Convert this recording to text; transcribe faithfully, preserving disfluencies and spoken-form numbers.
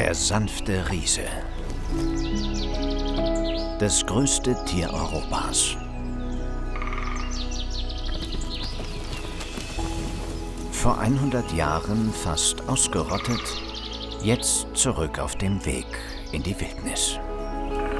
Der sanfte Riese. Das größte Tier Europas. Vor hundert Jahren fast ausgerottet, jetzt zurück auf dem Weg in die Wildnis.